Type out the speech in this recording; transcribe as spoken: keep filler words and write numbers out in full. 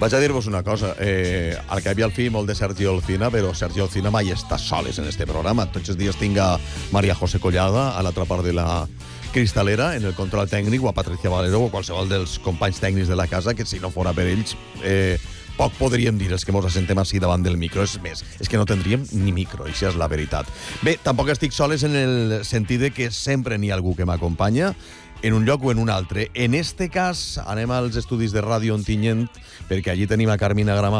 Vaig a dir-vos una cosa. Eh, al cap i al fi, molt de Sergio Olcina, però Sergio Olcina mai està soles en este programa. Tots els dies tinc a María José Collada, a l'altra part de la cristalera, en el control tècnic, o a Patricia Valero, o qualsevol dels companys tècnics de la casa, que si no fora per ells, eh, poc podríem dir els que mos assentem així davant del micro. És més, és que no tindríem ni micro, i això és la veritat. Bé, tampoc estic soles en el sentit de que sempre n'hi ha algú que m'acompanya, en un lloc o en un altre. En este cas, anem als estudis de Ràdio Ontinyent, perquè allí tenim a Carmina Grama,